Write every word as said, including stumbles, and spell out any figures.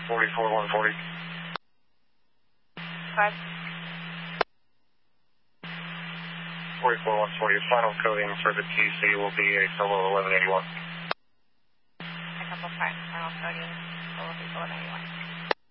forty-four one forty. Five. forty-four one forty. Final coding for the T C will be a solo eleven eighty-one. A couple five. Final coding. Solo eleven eighty-one.